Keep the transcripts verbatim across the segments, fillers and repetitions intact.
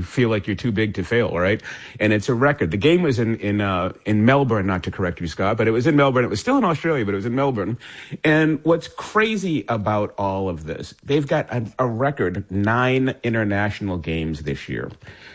feel like you're too big to fail, right? And it's a record. The game was in in uh, in Melbourne, not to correct you, Scott, but it was in Melbourne. It was still in Australia, but it was in Melbourne. And what's crazy about all of this, they've got a, a record nine international games this year.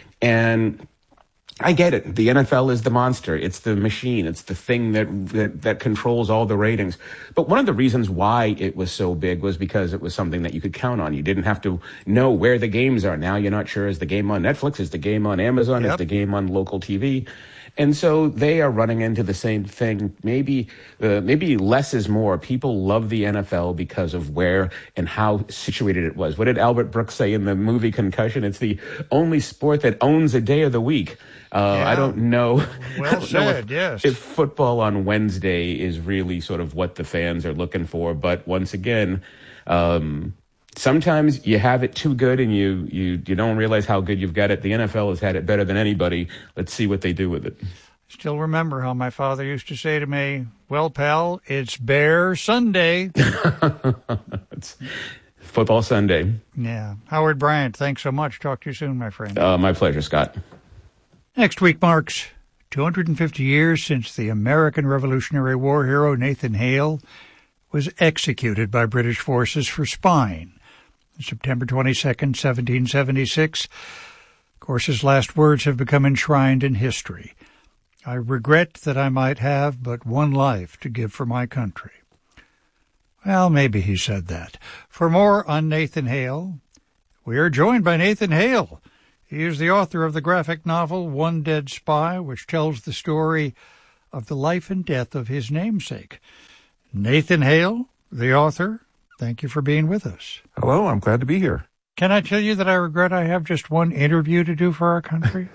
And I get it. The N F L is the monster. It's the machine. It's the thing that, that that controls all the ratings. But one of the reasons why it was so big was because it was something that you could count on. You didn't have to know where the games are. Now you're not sure, is the game on Netflix? Is the game on Amazon? Yep. Is the game on local T V? And so they are running into the same thing. Maybe uh, maybe less is more. People love the N F L because of where and how situated it was. What did Albert Brooks say in the movie Concussion? It's the only sport that owns a day of the week. Uh, yeah. I don't know. Well I don't said, know if, yes. if football on Wednesday is really sort of what the fans are looking for. But once again, um, sometimes you have it too good and you, you, you don't realize how good you've got it. The N F L has had it better than anybody. Let's see what they do with it. Still remember how my father used to say to me, well, pal, it's Bear Sunday. It's Football Sunday. Yeah. Howard Bryant, thanks so much. Talk to you soon, my friend. Uh, my pleasure, Scott. Next week marks two hundred fifty years since the American Revolutionary War hero Nathan Hale was executed by British forces for spying. September twenty-second, seventeen seventy-six. Of course, his last words have become enshrined in history. I regret that I might have but one life to give for my country. Well, maybe he said that. For more on Nathan Hale, we are joined by Nathan Hale. He is the author of the graphic novel One Dead Spy, which tells the story of the life and death of his namesake. Nathan Hale, the author, thank you for being with us. Hello, I'm glad to be here. Can I tell you that I regret I have just one interview to do for our country?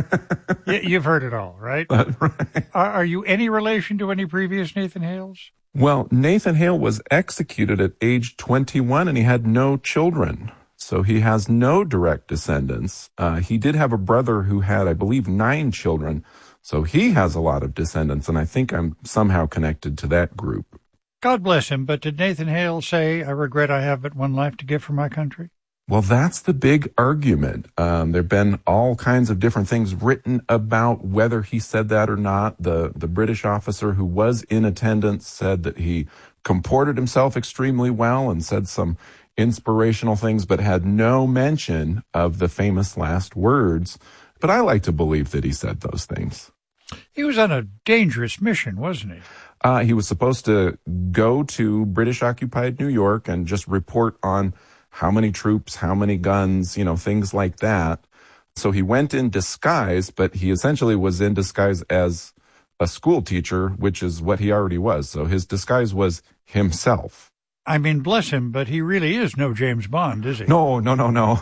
You've heard it all, right? Right. Are, are you any relation to any previous Nathan Hales? Well, Nathan Hale was executed at age twenty-one, and he had no children. So he has no direct descendants. Uh, he did have a brother who had, I believe, nine children. So he has a lot of descendants, and I think I'm somehow connected to that group. God bless him, but did Nathan Hale say, I regret I have but one life to give for my country? Well, that's the big argument. Um, there have been all kinds of different things written about whether he said that or not. The, the British officer who was in attendance said that he comported himself extremely well and said some inspirational things, but had no mention of the famous last words. But I like to believe that he said those things. He was on a dangerous mission, wasn't he? Uh, he was supposed to go to British-occupied New York and just report on how many troops, how many guns, you know, things like that. So he went in disguise, but he essentially was in disguise as a school teacher, which is what he already was. So his disguise was himself. I mean, bless him, but he really is no James Bond, is he? No, no, no, no.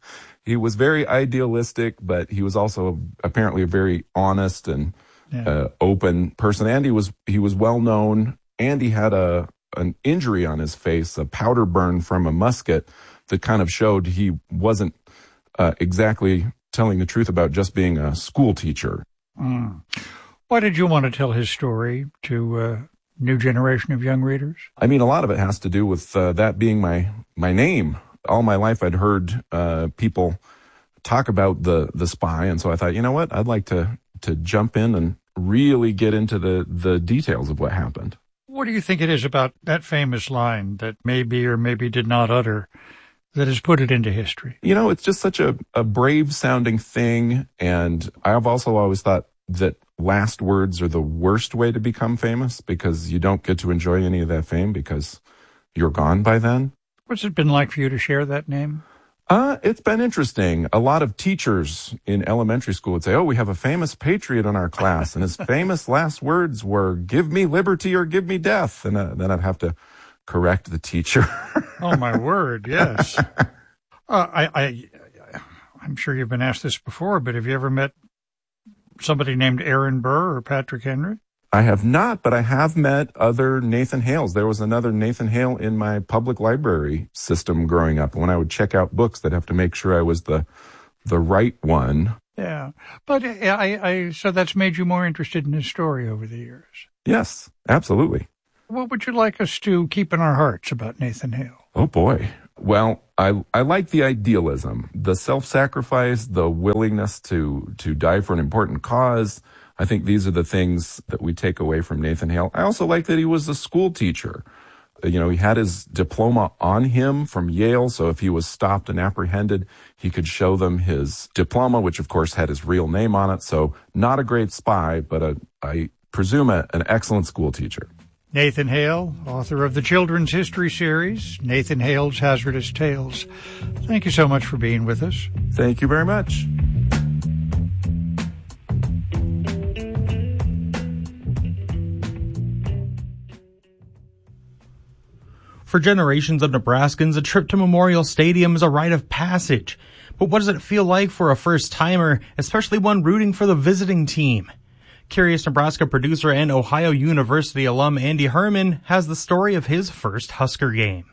He was very idealistic, but he was also apparently a very honest and yeah. uh, open person. And he was he was well known, and he had a an injury on his face, a powder burn from a musket that kind of showed he wasn't uh, exactly telling the truth about just being a school teacher. Mm. Why did you want to tell his story to uh, new generation of young readers? I mean, a lot of it has to do with uh, that being my my name. All my life I'd heard uh, people talk about the the spy, and so I thought, you know what, I'd like to to jump in and really get into the the details of what happened. What do you think it is about that famous line that maybe or maybe did not utter that has put it into history? You know, it's just such a, a brave-sounding thing, and I've also always thought that last words are the worst way to become famous because you don't get to enjoy any of that fame because you're gone by then. What's it been like for you to share that name? Uh, it's been interesting. A lot of teachers in elementary school would say, oh, we have a famous patriot in our class, and his famous last words were, give me liberty or give me death. And uh, then I'd have to correct the teacher. Oh, my word, yes. Uh, I, I, I'm sure you've been asked this before, but have you ever met somebody named Aaron Burr or Patrick Henry? I have not, but I have met other Nathan Hales. There was another Nathan Hale in my public library system growing up. When I would check out books, they'd have to make sure I was the the right one. Yeah, but I, I so that's made you more interested in his story over the years. Yes, absolutely. What would you like us to keep in our hearts about Nathan Hale? Oh, boy. Well, I I like the idealism, the self-sacrifice, the willingness to to die for an important cause. I think these are the things that we take away from Nathan Hale. I also like that he was a school teacher. You know, he had his diploma on him from Yale, so if he was stopped and apprehended, he could show them his diploma, which of course had his real name on it. So not a great spy, but a, I presume a, an excellent school teacher. Nathan Hale, author of the children's history series, Nathan Hale's Hazardous Tales. Thank you so much for being with us. Thank you very much. For generations of Nebraskans, a trip to Memorial Stadium is a rite of passage. But what does it feel like for a first-timer, especially one rooting for the visiting team? Curious Nebraska producer and Ohio University alum Andy Herman has the story of his first Husker game.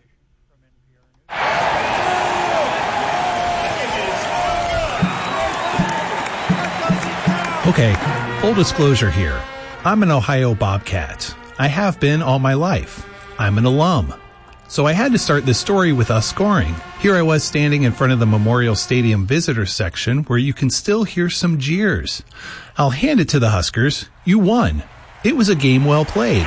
Okay, full disclosure here. I'm an Ohio Bobcat. I have been all my life. I'm an alum. So I had to start this story with us scoring. Here I was standing in front of the Memorial Stadium visitor section where you can still hear some jeers. I'll hand it to the Huskers. You won. It was a game well played.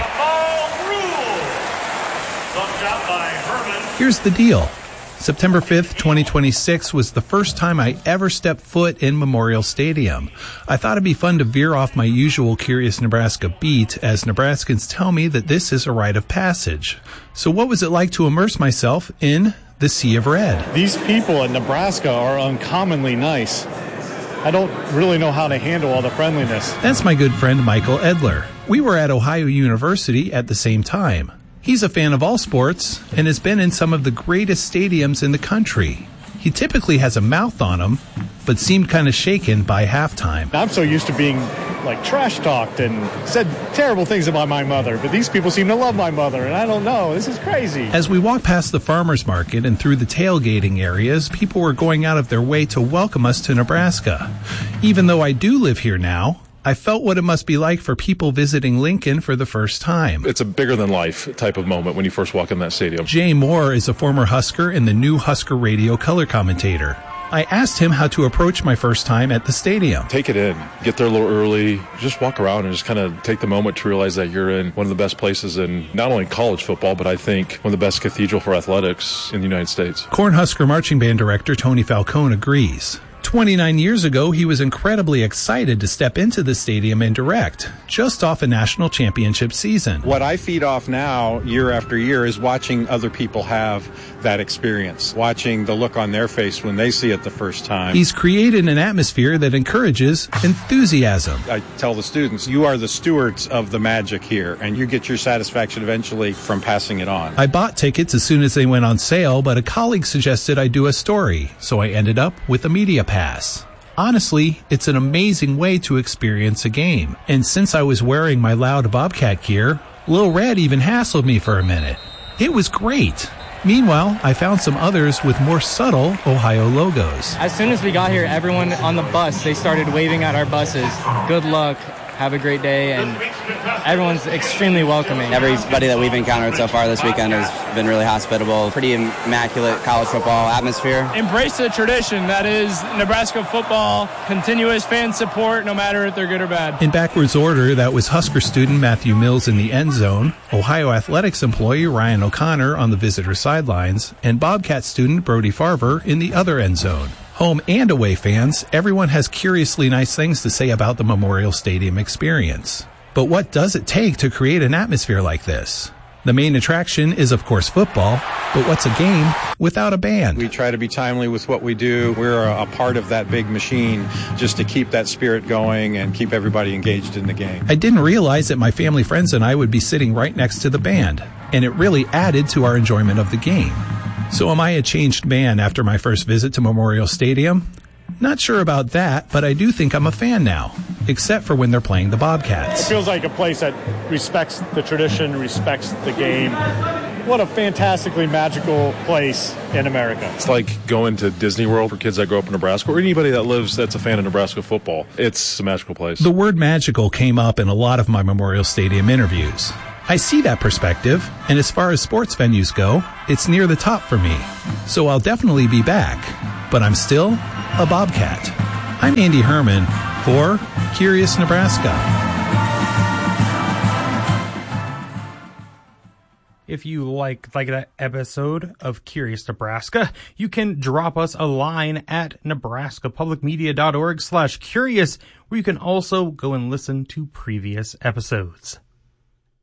Here's the deal. September fifth, twenty twenty-six was the first time I ever stepped foot in Memorial Stadium. I thought it'd be fun to veer off my usual Curious Nebraska beat as Nebraskans tell me that this is a rite of passage. So what was it like to immerse myself in the Sea of Red? These people in Nebraska are uncommonly nice. I don't really know how to handle all the friendliness. That's my good friend Michael Edler. We were at Ohio University at the same time. He's a fan of all sports and has been in some of the greatest stadiums in the country. He typically has a mouth on him, but seemed kind of shaken by halftime. I'm so used to being like trash talked and said terrible things about my mother, but these people seem to love my mother, and I don't know. This is crazy. As we walked past the farmers market and through the tailgating areas, people were going out of their way to welcome us to Nebraska. Even though I do live here now, I felt what it must be like for people visiting Lincoln for the first time. It's a bigger-than-life type of moment when you first walk in that stadium. Jay Moore is a former Husker and the new Husker Radio color commentator. I asked him how to approach my first time at the stadium. Take it in. Get there a little early. Just walk around and just kind of take the moment to realize that you're in one of the best places in not only college football, but I think one of the best cathedral for athletics in the United States. Cornhusker Marching Band director Tony Falcone agrees. twenty-nine years ago, he was incredibly excited to step into the stadium and direct, just off a national championship season. What I feed off now, year after year, is watching other people have that experience, watching the look on their face when they see it the first time. He's created an atmosphere that encourages enthusiasm. I tell the students, you are the stewards of the magic here, and you get your satisfaction eventually from passing it on. I bought tickets as soon as they went on sale, but a colleague suggested I do a story, so I ended up with a media pass. Honestly, it's an amazing way to experience a game. And since I was wearing my loud Bobcat gear, Lil Red even hassled me for a minute. It was great. Meanwhile, I found some others with more subtle Ohio logos. As soon as we got here, everyone on the bus, they started waving at our buses. Good luck. Have a great day, and everyone's extremely welcoming. Everybody that we've encountered so far this weekend has been really hospitable. Pretty immaculate college football atmosphere. Embrace the tradition that is Nebraska football, continuous fan support, no matter if they're good or bad. In backwards order, that was Husker student Matthew Mills in the end zone, Ohio Athletics employee Ryan O'Connor on the visitor sidelines, and Bobcat student Brody Farver in the other end zone. Home and away fans, everyone has curiously nice things to say about the Memorial Stadium experience. But what does it take to create an atmosphere like this? The main attraction is, of course, football, but what's a game without a band? We try to be timely with what we do. We're a, a part of that big machine just to keep that spirit going and keep everybody engaged in the game. I didn't realize that my family, friends, and I would be sitting right next to the band, and it really added to our enjoyment of the game. So am I a changed man after my first visit to Memorial Stadium? Not sure about that, but I do think I'm a fan now, except for when they're playing the Bobcats. It feels like a place that respects the tradition, respects the game. What a fantastically magical place in America. It's like going to Disney World for kids that grow up in Nebraska, or anybody that lives that's a fan of Nebraska football. It's a magical place. The word magical came up in a lot of my Memorial Stadium interviews. I see that perspective, and as far as sports venues go, it's near the top for me. So I'll definitely be back, but I'm still a Bobcat. I'm Andy Herman for Curious Nebraska. If you like like that episode of Curious Nebraska, you can drop us a line at nebraskapublicmedia.org slash curious, where you can also go and listen to previous episodes.